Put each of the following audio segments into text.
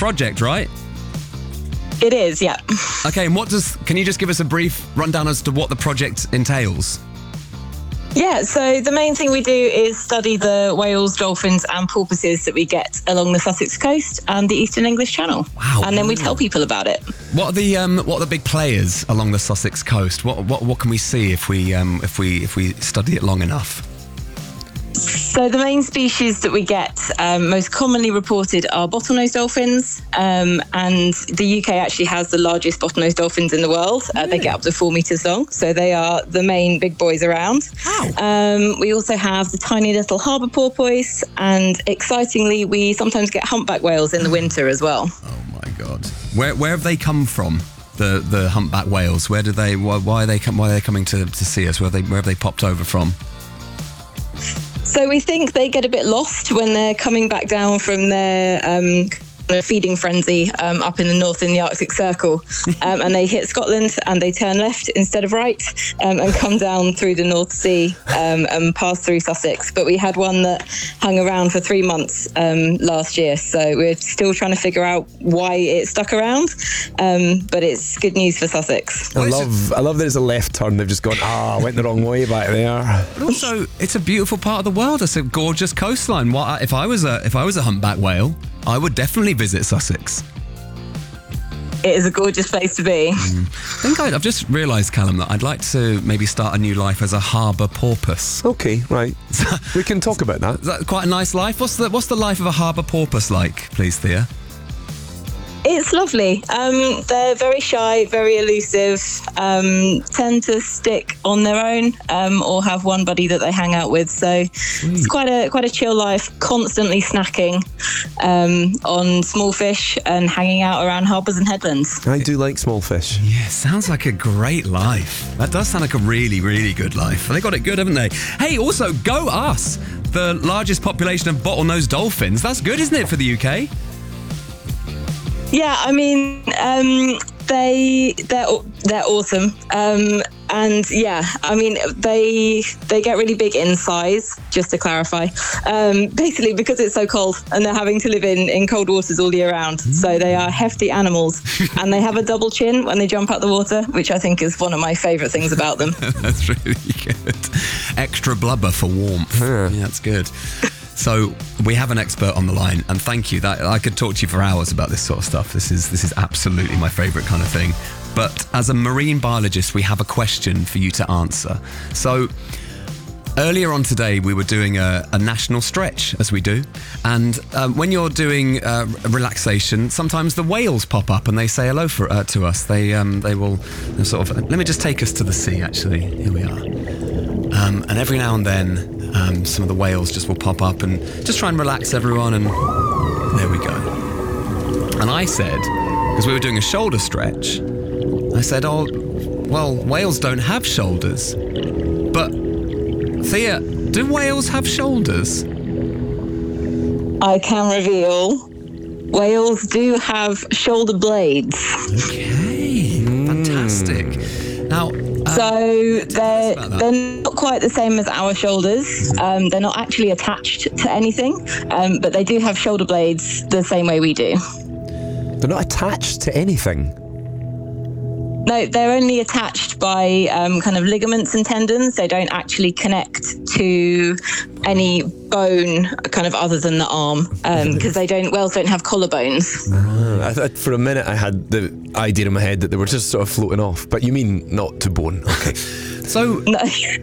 project, right? It is, yeah. Okay, and can you just give us a brief rundown as to what the project entails? Yeah, so the main thing we do is study the whales, dolphins and porpoises that we get along the Sussex coast and the Eastern English Channel. Wow. And then we tell people about it. What are the big players along the Sussex coast? What can we see if we study it long enough? So the main species that we get most commonly reported are bottlenose dolphins, and the UK actually has the largest bottlenose dolphins in the world. They get up to 4 meters long, so they are the main big boys around. Wow. We also have the tiny little harbour porpoise, and excitingly, we sometimes get humpback whales in the winter as well. Oh my God! Where have they come from? The humpback whales. Why are they coming to see us? Where have they popped over from? So we think they get a bit lost when they're coming back down from their feeding frenzy up in the north in the Arctic Circle, and they hit Scotland and they turn left instead of right and come down through the North Sea and pass through Sussex. But we had one that hung around for 3 months last year, so we're still trying to figure out why it stuck around, but it's good news for Sussex. I love that it's a left turn. They've just gone, went the wrong way back there. But also, it's a beautiful part of the world. It's a gorgeous coastline. If I was a humpback whale, I would definitely visit Sussex. It is a gorgeous place to be. I've just realised, Callum, that I'd like to maybe start a new life as a harbour porpoise. Okay, right. We can talk about that. Is that quite a nice life? What's the life of a harbour porpoise like, please, Thea? It's lovely. They're very shy, very elusive, tend to stick on their own or have one buddy that they hang out with. So it's quite a chill life, constantly snacking on small fish and hanging out around harbours and headlands. I do like small fish. Yeah, sounds like a great life. That does sound like a really, really good life. They got it good, haven't they? Hey, also, go us! The largest population of bottlenose dolphins. That's good, isn't it, for the UK? Yeah, I mean, they're awesome, and yeah, I mean they get really big in size. Just to clarify, basically because it's so cold and they're having to live in cold waters all year round, so they are hefty animals, and they have a double chin when they jump out the water, which I think is one of my favourite things about them. That's really good. Extra blubber for warmth. Yeah, that's good. So we have an expert on the line, and thank you. That I could talk to you for hours about this sort of stuff. This is absolutely my favourite kind of thing. But as a marine biologist, we have a question for you to answer. So earlier on today, we were doing a national stretch, as we do. And when you're doing relaxation, sometimes the whales pop up and they say hello to us. They will sort of... Let me just take us to the sea, actually. Here we are. And every now and then, some of the whales just will pop up and just try and relax everyone, and there we go. And I said, because we were doing a shoulder stretch, I said, oh, well, whales don't have shoulders. But, Thea, do whales have shoulders? I can reveal whales do have shoulder blades. Okay, fantastic. Now, so they're not quite the same as our shoulders. They're not actually attached to anything, but they do have shoulder blades the same way we do. They're not attached to anything? No, they're only attached by kind of ligaments and tendons. They don't actually connect to any bone kind of other than the arm, because whales don't have collarbones. For a minute I had the idea in my head that they were just sort of floating off, but you mean not to bone. Okay. So, no.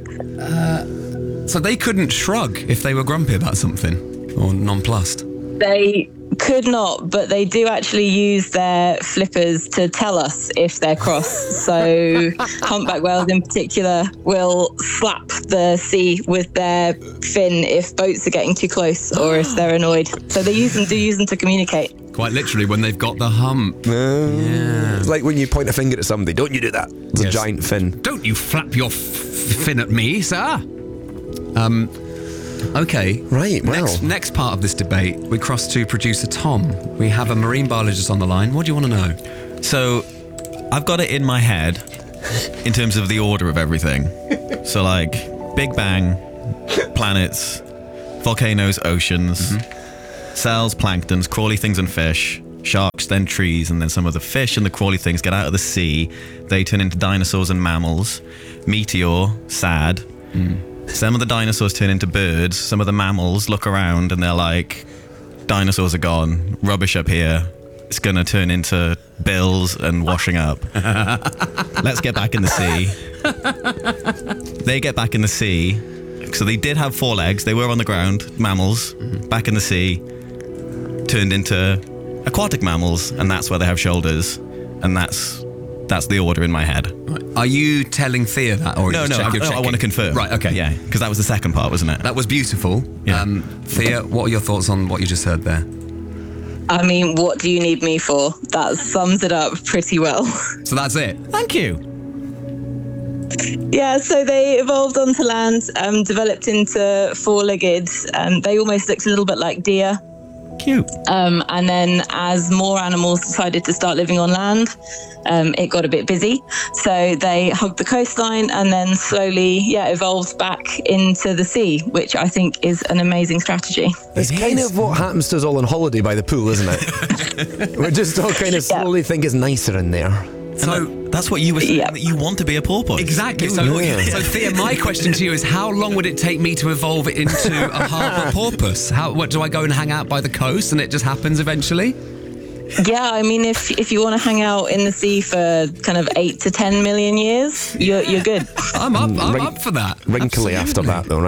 So they couldn't shrug if they were grumpy about something or nonplussed? They could not, but they do actually use their flippers to tell us if they're cross. So humpback whales in particular will slap the sea with their fin if boats are getting too close or if they're annoyed. So they do use them to communicate. Quite literally when they've got the hump. Yeah. It's like when you point a finger at somebody. Don't you do that. It's a giant fin. Don't you flap your fin at me, sir. Okay. Right, wow. Next part of this debate, we cross to producer Tom. We have a marine biologist on the line. What do you want to know? So, I've got it in my head in terms of the order of everything. So, like, Big Bang, planets, volcanoes, oceans, cells, planktons, crawly things and fish, sharks, then trees, and then some of the fish and the crawly things get out of the sea. They turn into dinosaurs and mammals. Meteor, sad. Some of the dinosaurs turn into birds. Some of the mammals look around and they're like, dinosaurs are gone, rubbish up here. It's going to turn into bills and washing up. Let's get back in the sea. They get back in the sea. So they did have 4 legs. They were on the ground, mammals, back in the sea, turned into aquatic mammals, and that's where they have shoulders. And that's the order in my head. Are you telling Thea that? Or No, I want to confirm. Right, okay. Yeah, because that was the second part, wasn't it? That was beautiful. Yeah. Thea, what are your thoughts on what you just heard there? I mean, what do you need me for? That sums it up pretty well. So that's it. Thank you. Yeah, so they evolved onto land, developed into 4-legged. They almost looked a little bit like deer. Cute. And then as more animals decided to start living on land, it got a bit busy. So they hugged the coastline and then slowly, evolved back into the sea, which I think is an amazing strategy. It's kind of what happens to us all on holiday by the pool, isn't it? We're just all kind of slowly think it's nicer in there. So that's what you were saying, that you want to be a porpoise. Exactly. So Thea, my question to you is, how long would it take me to evolve it into a harbour porpoise? What do I go and hang out by the coast and it just happens eventually? Yeah, I mean, if you want to hang out in the sea for kind of 8 to 10 million years, you're good. I'm up for that. Wrinkly Absolutely. after that, though, right?